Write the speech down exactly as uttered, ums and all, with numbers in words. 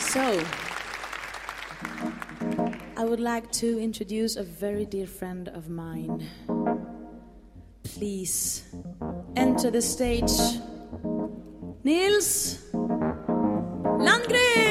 So, I would like to introduce a very dear friend of mine. Please enter the stage, Nils Landgren!